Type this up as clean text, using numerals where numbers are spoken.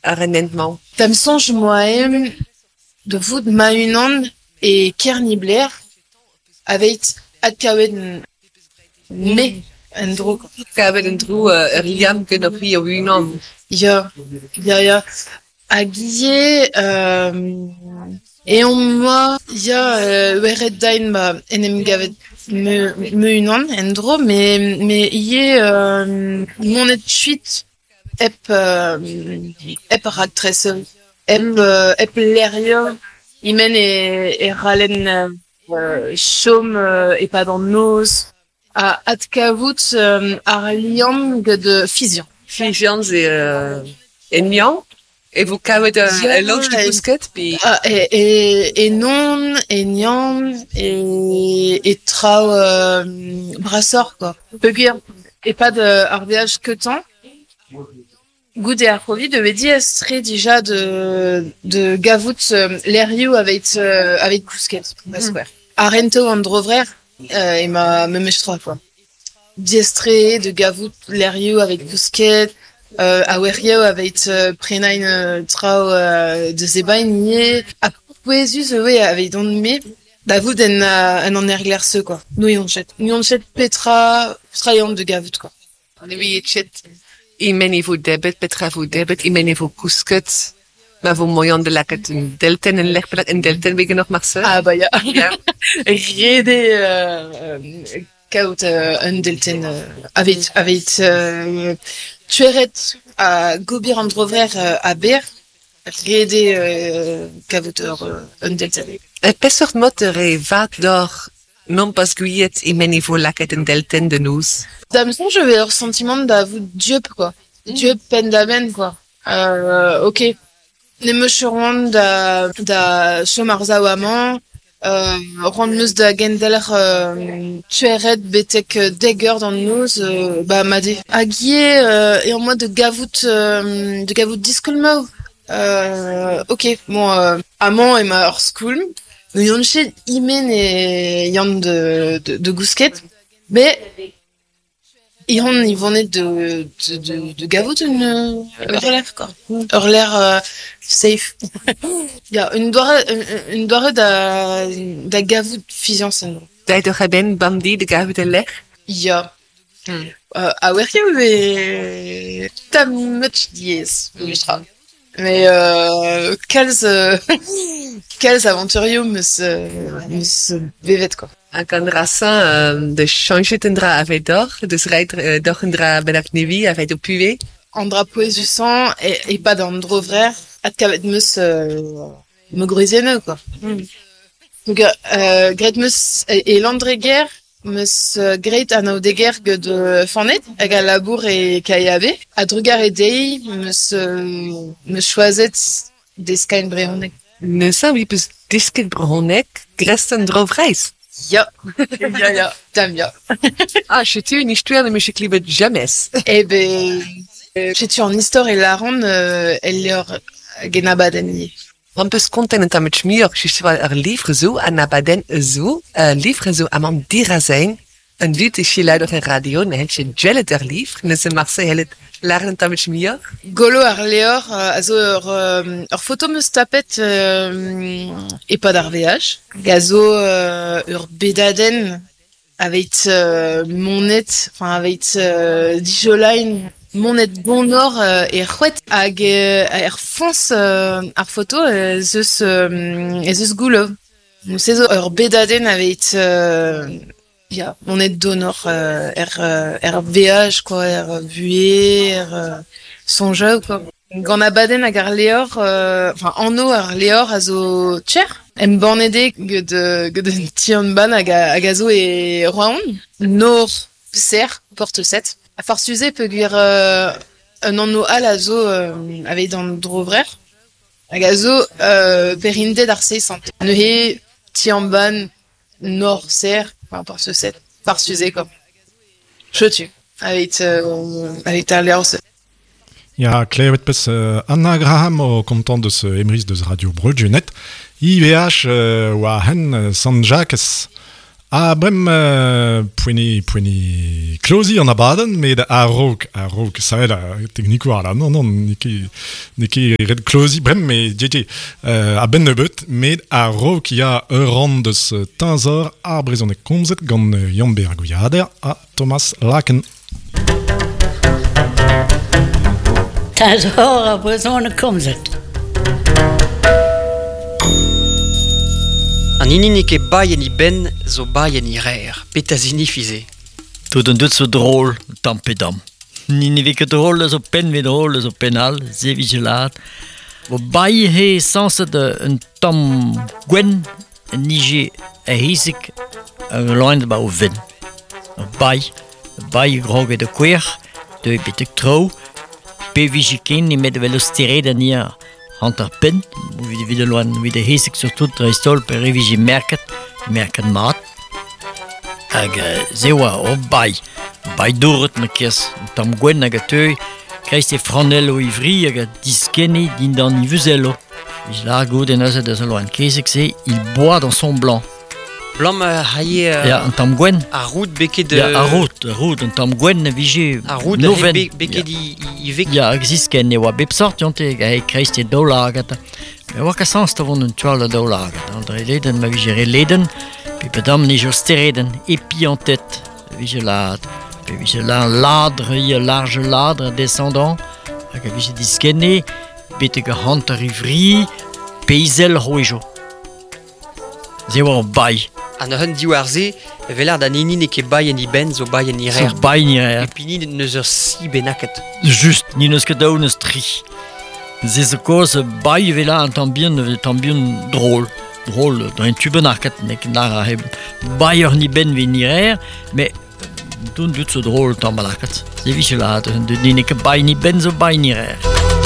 Arenentement. Tam sonj moaem de vout maunan e Kernibler avec adkavet me en dro. Kavet en dro liam ken op hier winan. Ja. Agie et on moi weret dain ba enem gavet meunan en dro mais ie monet suite ep ragtresse ep lerio imen e ralen chom et pas dans nos a adkavout ar liam de fusion. Fusion et Nian. Et vous kavet l'ange de bousket, puis... Et non, et nian, et trao, brasseur, quoi. Peguir. Et pas de arvéage que tant. Goût et arrovi devait dire, serait déjà de gavout, l'eriou avec bousket. Arento androvrer, et me mèche-trois, quoi. Diestré, de gavout, l'eriou avec bousket, awerio avec prenain trao de zebain nie a poesus avec don me da vous en erglerse quoi nous on chet petra traiant de gavout quoi Oui, chet imeni vous debet petra vous debet imeni vous cousket ma vous moyen de la ket delten en lerplat en delten wegen noch marse ah bah ja rede kaut un delten avec tueret à gobir androver à ber rede kavoteur un delten. Pesort motere vat d'or non pas guillet imeni vous la ket en delten de nous. Damson, je vais leur sentiment d'avoue Dieu quoi. Dieu pendamen quoi. Ok. Ne me churon da chomarza waman. Rond meus da gendeler tueret betek degger dans nous bah madé aguier et en mode de gavout discolmo ok bon amant et ma hors school nous yon chez imen et yon de gousket mais ils venaient de gavout une l'air quoi l'air safe. Il y a une doire da gavout fusion sen. Da de haben bamdi de gavout de l'air. Ja. Awerio ve tam much dies. Mais quels aventuriers me se bevet quoi. Un candrassin de changer tendra avec d'or, de se reit d'orendra benafnevi avec de puvé. Andra poesusan et pas d'androvrer. Atkavet me grusienne quoi. Donc gret meus et l'andreger meus gret an deger de fanet hag a labour e kaiave a drugar e dei meus choiset deskain brehonek. Ne sa oui peus disket bronek gresten drovreis. Ja. Ja. Tam ja. Ah, je tu une histoire de monsieur Clivet jamais. Eh ben j'ai en histoire et la ronde elle leur genabaden. On peut se contenter de met mieux, je suis un livre zo, un abaden zo, un livre zo, à mon dirazen, un lutte chez la de radio, ne heb je gel der livre, ne se Marseille, elle laren met mieux. Golo arleor, also photo me stapet et pas d'arvéage. Gazo bedaden avec monet, enfin avec dijolain. Monet bon or et chouette hag fonce ar photo zeus goulov. Nous ces bedaden avec ja monet d'honneur VH quoi bué sonja quoi. Gant a baden hag ar leor enfin anno ar leor a zo tcher em bornede de tian ban hag a zo e roaon nor ser porte 7 a farsuze peut dire un anno al a zo avec dans drovrer hag a zo perinde d'ar 600 ne he tian ban nor ser enfin porte 7 farsuze quoi je tue avec ar leor. Ja, klevet pes Anna Graham o kontant deus emris deus Radio Bruggenet. IVH oa hen San Jacques brem poeni closi an abaden, met a rog, saet a teknikoar la, non, neke red closi, brem, met dje, a ben nebeut, met a rog ya ran deus tanzor ar brezonek komzet gant Jan Bergouiader a Thomas Laken. Tanzor a brezonek komzet. An ini ne ket baien I ben zo baien I rer, peta signifize. Tout an dut so drôle, tampedam. Ni ne vez ket drôle zo pen ve drôle zo penal, ze vigilat. Vo bai he sans un tam gwen, nije a hisik, un loin ba o ven. Bai groge de kwer, de betek tro, pe vigiken ni met de velostiré ni hant ar pen, vi de loin, vi de hisik surtout dreistol per revigi merket mat. Hag zewa o bai douret me kes, tam gwen hag a teu, kreist e franel o ivri hag a diskeni din dan ivuzello. Is la god en eus de loin kesek se, il boit dans son blanc. Blam haie Ja, un tam gwen. a rout beket de... Ja, a rout, un tam gwen a vije A rout noven. beket I vek. Ja, existen e oa bep sort jonte, e kreist e daoulagat. Me oa kasans ta vont un tual da daoulagat. Andre leden ma vije re leden, pe pedam ne jo stereden, epi en tête, vije lad. Pe vije la ladre, large ladre descendant, hag a vije diskenne, bete ga hant ar ivri, peizel hoejo. Zewa o bai. An ur diwar-se, velar da nini ne ket baien I ben zo baien I rer. Sur bai ni rer. Epi ni neus ur si benaket. Just, ni neus ket daou neus tri. Ze se koz bai vela un tambien drôle. Drôle, dans un tube narket, nek nar a heb bai ur ni ben ve ni rer, mais dun dut so drôle tambalarket. Ze vichelat, ni ne ket bai ni ben zo bai ni rer.